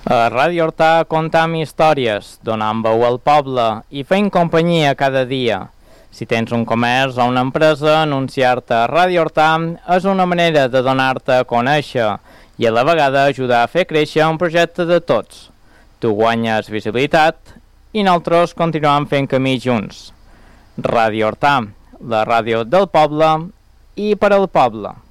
A Ràdio Hortà contam històries, donant veu al poble i fent companyia cada dia. Si tens un comerç o una empresa, anunciar-te a Ràdio Hortà és una manera de donar-te a conèixer i a la vegada ajudar a fer créixer un projecte de tots. Tu guanyes visibilitat i nosaltres continuem fent camí junts. Ràdio Hortà, la ràdio del poble i per al poble.